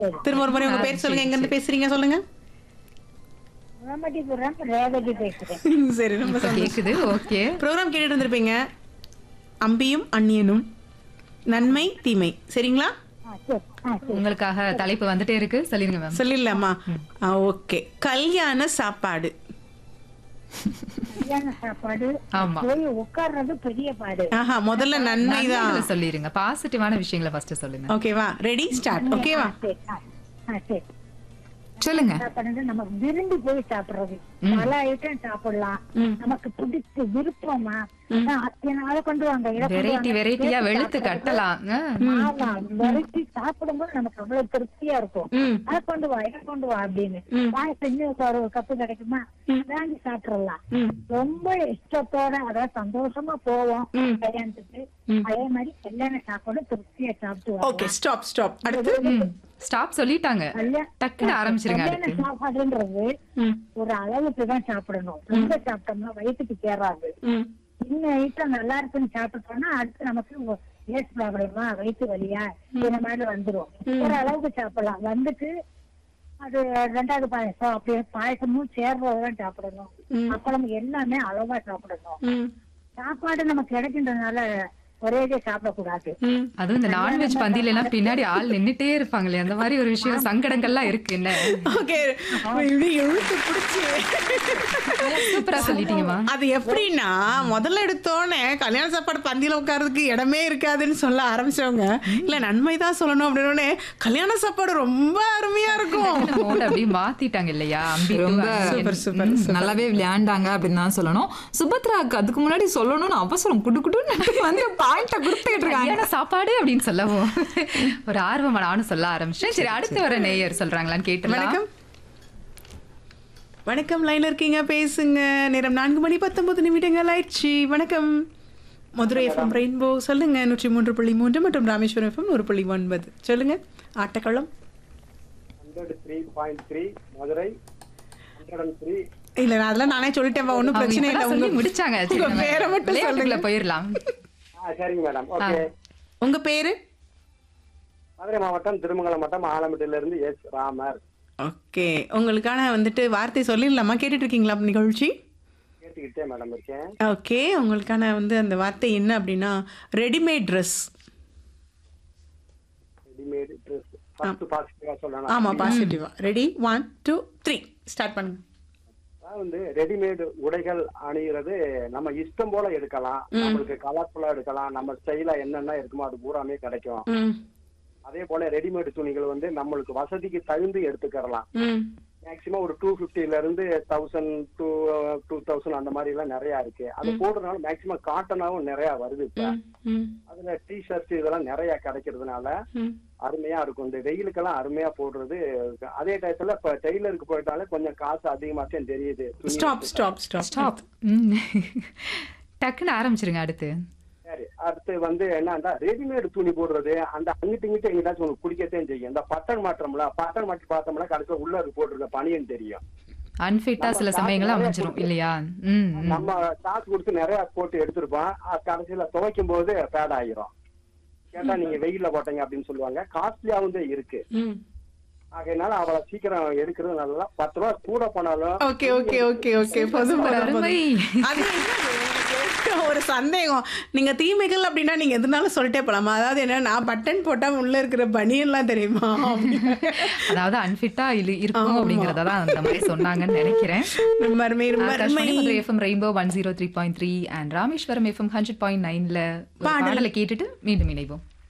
சரி. திரும்ப ஒரு முறை உங்க பேர் சொல்லுங்க, எங்க இருந்து பேசுறீங்க சொல்லுங்க. முகமதிபுரம் ரேவதி பேசுறேன். சரி, ரொம்ப இப்ப சந்தோஷம். கேக்குது. ஓகே. ப்ரோக்ராம் கேட்டுட்டு இருந்திருப்பீங்க. அம்பியும் அந்நியனும், நன்மை தீமை, சரிங்களா? சரி. சரி. உங்களுக்காக தலைப்பு வந்துட்டே இருக்கு, சொல்லிருங்க மேம். சொல்லிடலாமா? ஓகே. கல்யாண சாப்பாடு. கல்யாண சாப்பாடு ஆமா. போய் உட்கார்றது பெரிய பாடு. ஆஹா, முதல்ல நன்மைதான். நன்மைகளை சொல்லிருங்க, பாசிட்டிவான விஷயங்களை ஃபர்ஸ்ட் சொல்லுங்க. ஓகேவா? Ready, start. ஓகேவா? சரி. சரி. சொல்லுங்க. சாப்பாடு நமக்கு விரும்பி போய் சாப்பிடுறது. பல ஐட்டம் சாப்பிடலாம். நமக்கு பிடிச்ச விருப்பமா அதை கொண்டு வாங்க, இதை கொண்டு வெரைட்டி வாங்க. வெரைட்டியா வெளுத்து கட்டலாம். ஆமா, வெரைட்டி சாப்பிடும்போது நமக்கு அவ்வளவு திருப்தியா இருக்கும். அதை கொண்டு வா, இதை கொண்டு வா அப்படின்னு பாயசம் செஞ்சு ஒரு கப்பு கிடைக்குமா, வாங்கி சாப்பிடலாம். ரொம்ப இஷ்டத்தோட அதாவது சந்தோஷமா போவோம் கல்யாணத்துக்கு. அதே மாதிரி கல்யாண சாப்பாடு திருப்தியா சாப்பிட்டு ஓகே, ஸ்டாப். அடுத்து ஸ்டாப் சொல்லிட்டாங்க. டக்குன்னு ஆரம்பிச்சிருங்க. கல்யாண அடுத்து சாப்பாடுன்றது ஒரு அளவுக்கு தான் சாப்பிடணும். ரொம்ப சாப்பிட்டோம்னா வயிற்றுக்கு சேராது. இன்னும் ஐட்டம் நல்லா இருக்குன்னு சாப்பிட்டோம்னா அடுத்து நமக்கு கேஸ் ப்ராப்ளமா, வயிற்று வலியா இந்த மாதிரி வந்துடும். ஒரு அளவுக்கு சாப்பிடலாம். வந்துட்டு அது ரெண்டாவது பாயசம், அப்படியே பாயசமும் சேர்றதுதான் சாப்பிடணும். அப்பளம் எல்லாமே அளவா சாப்பிடணும். சாப்பாடு நமக்கு கிடைக்கின்றதுனால ஒரேதே சாப்பிடக்கூடாது. அதுவும் இந்த நான்வெஜ் பந்தியில எல்லாம் பின்னாடி ஆள் நின்னுட்டே இருப்பாங்களே, அந்த மாதிரி ஒரு விஷயம் சங்கடங்கள்லாம் இருக்கு. என்ன ஓகே, இழுத்து பிடிச்சி சூப்பரா சொல்லிட்டீங்கம்மா. அது எப்படின்னா, முதல்ல எடுத்தோடனே கல்யாண சாப்பாடு பந்தியில உட்கார்றதுக்கு இடமே இருக்காதுன்னு சொல்ல ஆரம்பிச்சவங்க, இல்ல நன்மைதான் சொல்லணும் அப்படின்னு கல்யாண சாப்பாடு ரொம்ப அருமையா இருக்கும். அப்படியே மாத்திட்டாங்க இல்லையா? ரொம்ப சூப்பர். நல்லாவே விளையாண்டாங்க அப்படின்னு தான் சொல்லணும். சுபத்ராக்கு அதுக்கு முன்னாடி சொல்லணும்னு அவசரம் குடுக்குடுன்னு வந்து பாயிண்ட கொடுத்துட்டு இருக்காங்க. கல்யாண சாப்பாடு அப்படின்னு சொல்லவும் ஒரு ஆர்வமா நானும் சொல்ல ஆரம்பிச்சேன். சரி, அடுத்து வர நேயர் சொல்றாங்களான்னு கேட்டுலாம். வணக்கம், லைன்ல இருக்கீங்க, பேசுங்க. நேரம் 4:19 ஆயிடுச்சு. வணக்கம். மதுரை எஃப்எம் ரெயின்போ சொல்லுங்க. 103.3 மற்றும் ராமேஸ்வரம் எஃப்எம் 100.9 சொல்லுங்க. ஆட்டக்களம் 103.3 மதுரை 103. இல்ல, நான் அதெல்லாம் நானே சொல்லிட்டேன், ஒன்னும் பிரச்சனை இல்ல. சொல்லி முடிச்சாங்க. உங்க பேரை மட்டும் சொல்லுங்க. போயிடலாம். சரிங்க மேடம். ஓகே. உங்க பேரு? மதுரை மாவட்டம் திருமங்கலம் வட்டம் ஆலம்பட்டில இருந்து எஸ் ராமர். ஓகே, உங்களுக்கான வந்துட்டு வார்த்தை சொல்லிடலாமா? கேட்டுட்டு இருக்கீங்களா நிகழ்ச்சி? கேட்டுக்கிட்டே மேடம் இருக்கேன். ஓகே, உங்களுக்கான வந்து அந்த வார்த்தை என்ன அப்படின்னா readymade dress. Readymade dress. First பாசிட்டிவா சொல்லணும். ஆமா, பாசிட்டிவா. ரெடி, 1 2 3 ஸ்டார்ட் பண்ணுங்க. வந்து ரெடிமேட் உடைகள் அணிகிறது நம்ம இஷ்டம் போல எடுக்கலாம். நம்மளுக்கு கலர்ஃபுல்லா எடுக்கலாம். நம்ம ஸ்டைலா என்னென்ன இருக்குமோ அது பூராமே கிடைக்கும். அதே போல ரெடிமேட் துணிகள் வந்து நம்மளுக்கு வசதிக்கு தகுந்து எடுத்துக்கலாம். மேக்சிமம் ஒரு 250 இருந்து 1000 to 2000 அந்த மாதிரி எல்லாம் நிறைய இருக்கு. அது போடுறதுனால மேக்சிமம் காட்டனாவும் நிறைய வருது. இப்ப அதுல டிஷர்ட் இதெல்லாம் நிறைய கிடைக்கிறதுனால அருமையா இருக்கும். இந்த வெயிலுக்கெல்லாம் அருமையா போடுறது. அதே டயத்துல இப்ப டெய்லருக்கு போயிட்டாலே கொஞ்சம் காசு அதிகமாச்சும் தெரியுது. ஸ்டாப். டக்குன்னு ஆரம்பிச்சிருங்க. அடுத்து சரி, அடுத்து வந்து என்னன்னா ரெடிமேட் துணி போடுறது. அந்த அங்கிட்டு இங்கிட்ட எங்கிட்டாச்சும் உங்களுக்கு குடிக்கத்தான் செய்யும். இந்த பட்டன் மாற்றம்ல, பட்டன் மாற்றி பார்த்தோம்னா கடைசியா உள்ள போட்டுருக்க பனியன் தெரியும். அன்ஃபிட்டா சில சமயங்களும் அமைஞ்சிரும் இல்லையா? நம்ம காசு கொடுத்து நிறைய போட்டு எடுத்திருப்போம். கடைசியில துவைக்கும் போது பேட் ஆகிரும். கேட்டா நீங்க வெயில்ல போட்டீங்க அப்படின்னு சொல்லுவாங்க. காஸ்ட்லியாவும் இருக்கு. அதனால அவளை சீக்கிரம் எடுக்கிறது நல்லா. 10 ரூபா கூட போனாலும் ஒரு சந்தேகம், நீங்க தீமைகள் அப்படின்னா நீங்க எதுனாலும் சொல்லிட்டே போலாமா? அதாவது என்ன, நான் பட்டன் போட்டா உள்ள இருக்கிற பனியெல்லாம் தெரியுமா? அதாவது அன்ஃபிட்டா இருக்கும் அப்படிங்கறதான் அந்த மாதிரி சொன்னாங்கன்னு நினைக்கிறேன். FM rainbow 103.3 and Rameswaram FM 100.9ல பாடலை கேட்டுட்டு மீண்டும் இணைவோம்.